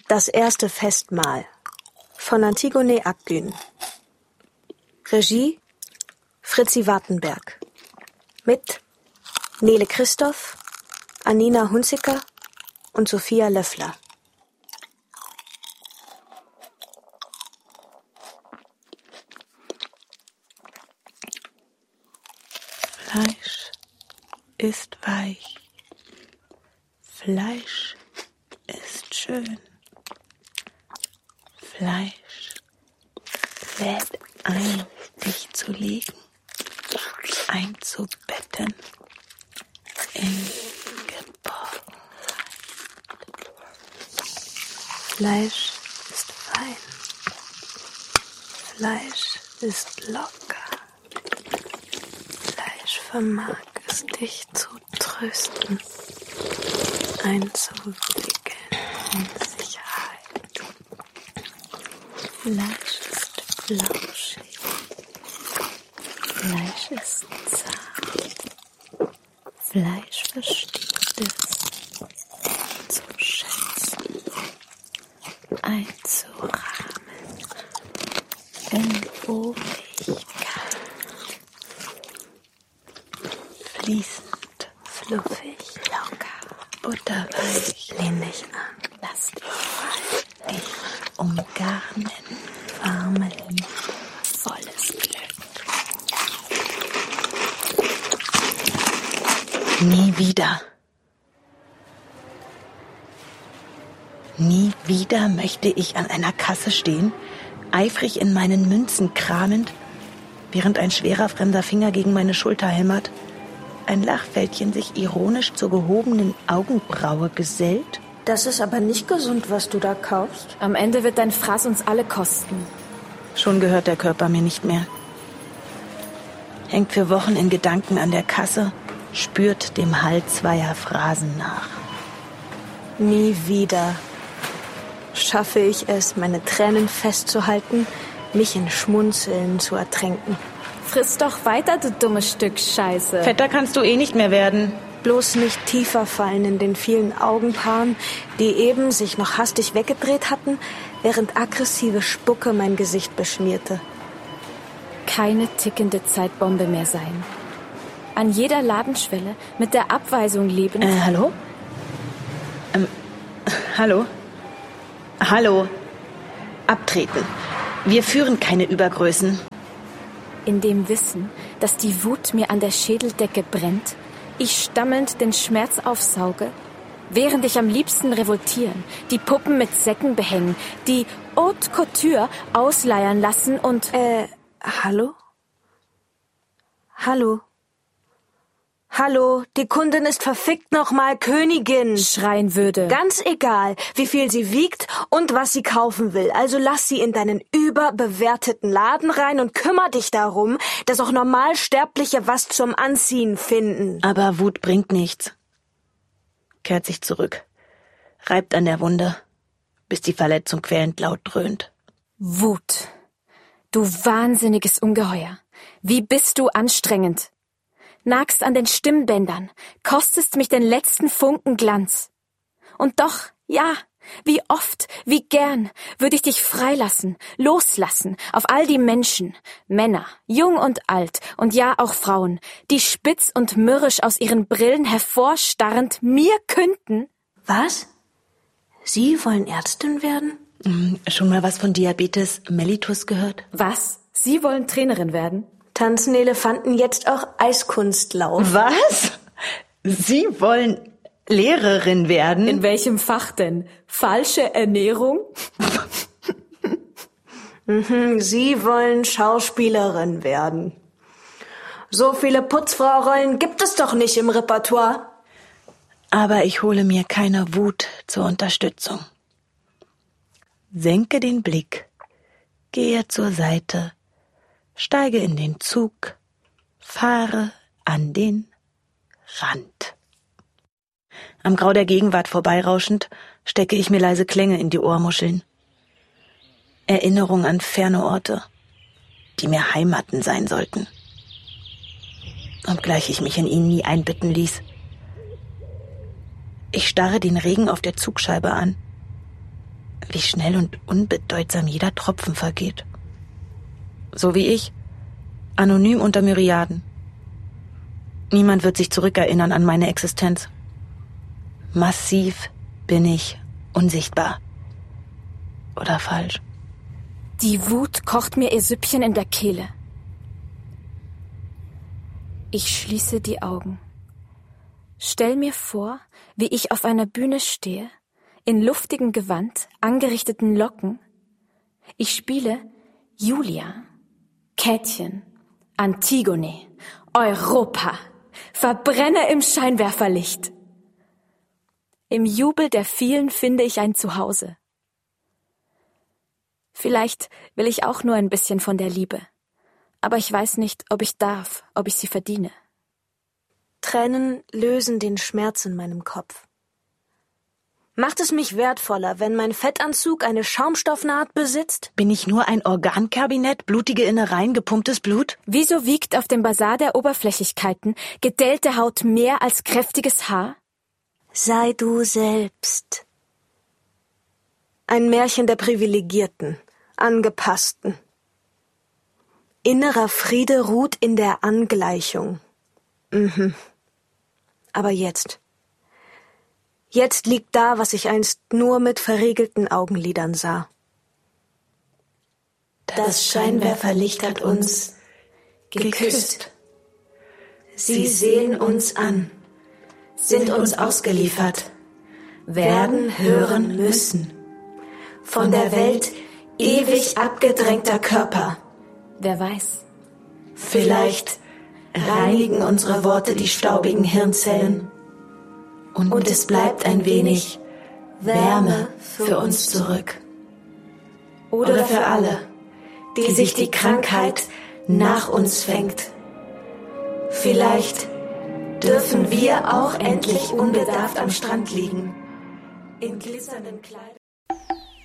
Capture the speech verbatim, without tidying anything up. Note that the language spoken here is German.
Das erste Festmahl von Antigone Akgün. Regie Fritzi Wartenberg. Mit Nele Christoph, Anina Hunziker und Sophia Löffler. Fleisch ist weich. Fleisch ist schön. Fleisch lädt ein, dich zu legen, einzubetten in Geborgenheit. Fleisch ist fein. Fleisch ist locker. Fleisch vermag es, dich zu trösten, einzuwickeln in Sicherheit. Fleisch ist flauschig. Fleisch ist zart. Fleisch versteht es zu schätzen, einzurahmen in Wohligkeit. Fließend, fluffig, locker, butterweich. Lehn dich an, lass dich fallen, dich umgarnen, warme Liebe, volles Glück. Nie wieder. Nie wieder möchte ich an einer Kasse stehen, eifrig in meinen Münzen kramend, während ein schwerer fremder Finger gegen meine Schulter hämmert, ein Lachfältchen sich ironisch zur gehobenen Augenbraue gesellt. Das ist aber nicht gesund, was du da kaufst. Am Ende wird dein Fraß uns alle kosten. Schon gehört der Körper mir nicht mehr. Hängt für Wochen in Gedanken an der Kasse, spürt dem Hall zweier Phrasen nach. Nie wieder schaffe ich es, meine Tränen festzuhalten, mich in Schmunzeln zu ertränken. Friss doch weiter, du dummes Stück Scheiße. Fetter kannst du eh nicht mehr werden. Bloß nicht tiefer fallen in den vielen Augenpaaren, die eben sich noch hastig weggedreht hatten, während aggressive Spucke mein Gesicht beschmierte. Keine tickende Zeitbombe mehr sein. An jeder Ladenschwelle mit der Abweisung lebend. Äh, hallo? Ähm, hallo? Hallo? Abtreten. Wir führen keine Übergrößen. In dem Wissen, dass die Wut mir an der Schädeldecke brennt, ich stammelnd den Schmerz aufsauge, während ich am liebsten revoltieren, die Puppen mit Säcken behängen, die Haute Couture ausleiern lassen und... Äh, hallo? Hallo? Hallo, die Kundin ist verfickt nochmal Königin. Schreien würde. Ganz egal, wie viel sie wiegt und was sie kaufen will. Also lass sie in deinen überbewerteten Laden rein und kümmere dich darum, dass auch Normalsterbliche was zum Anziehen finden. Aber Wut bringt nichts. Kehrt sich zurück, reibt an der Wunde, bis die Verletzung quälend laut dröhnt. Wut. Du wahnsinniges Ungeheuer. Wie bist du anstrengend. Nagst an den Stimmbändern, kostest mich den letzten Funken Glanz. Und doch, ja, wie oft, wie gern würde ich dich freilassen, loslassen auf all die Menschen, Männer, jung und alt und ja auch Frauen, die spitz und mürrisch aus ihren Brillen hervorstarrend mir künden. Was? Sie wollen Ärztin werden? Hm, schon mal was von Diabetes mellitus gehört? Was? Sie wollen Trainerin werden? Tanzen Elefanten jetzt auch Eiskunstlauf? Was? Sie wollen Lehrerin werden? In welchem Fach denn? Falsche Ernährung? Sie wollen Schauspielerin werden. So viele Putzfrau-Rollen gibt es doch nicht im Repertoire. Aber ich hole mir keine Wut zur Unterstützung. Senke den Blick, gehe zur Seite, steige in den Zug, fahre an den Rand. Am Grau der Gegenwart vorbeirauschend stecke ich mir leise Klänge in die Ohrmuscheln. Erinnerung an ferne Orte, die mir Heimaten sein sollten. Obgleich ich mich in ihnen nie einbitten ließ. Ich starre den Regen auf der Zugscheibe an. wie schnell und unbedeutsam jeder Tropfen vergeht. So wie ich, anonym unter Myriaden. Niemand wird sich zurückerinnern an meine Existenz. Massiv bin ich unsichtbar. Oder falsch. Die Wut kocht mir ihr Süppchen in der Kehle. Ich schließe die Augen. Stell mir vor, wie ich auf einer Bühne stehe, in luftigem Gewand, angerichteten Locken. Ich spiele Julia, Käthchen, Antigone, Europa, verbrenne im Scheinwerferlicht. Im Jubel der vielen finde ich ein Zuhause. Vielleicht will ich auch nur ein bisschen von der Liebe, aber ich weiß nicht, ob ich darf, ob ich sie verdiene. Tränen lösen den Schmerz in meinem Kopf. Macht es mich wertvoller, wenn mein Fettanzug eine Schaumstoffnaht besitzt? Bin ich nur ein Organkabinett, blutige Innereien, gepumptes Blut? Wieso wiegt auf dem Basar der Oberflächlichkeiten gedellte Haut mehr als kräftiges Haar? Sei du selbst. Ein Märchen der Privilegierten, Angepassten. Innerer Friede ruht in der Angleichung. Mhm. Aber jetzt. Jetzt liegt da, was ich einst nur mit verriegelten Augenlidern sah. Das Scheinwerferlicht hat uns geküsst. Sie sehen uns an, sind uns ausgeliefert, werden hören müssen. Von der Welt ewig abgedrängter Körper. Wer weiß. Vielleicht reinigen unsere Worte die staubigen Hirnzellen. Und, Und es bleibt ein wenig Wärme für uns zurück. Oder, Oder für alle, die, die sich die Krankheit nach uns fängt. Vielleicht dürfen wir auch endlich unbedarft am Strand liegen, in glitzernden Kleidern.